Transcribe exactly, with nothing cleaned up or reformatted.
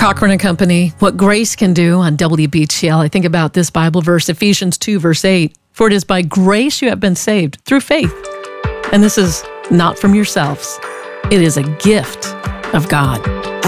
Cochran and Company, What Grace Can Do on W B T L. I think about this Bible verse, Ephesians two, verse eight. For it is by grace you have been saved through faith. And this is not from yourselves. It is a gift of God.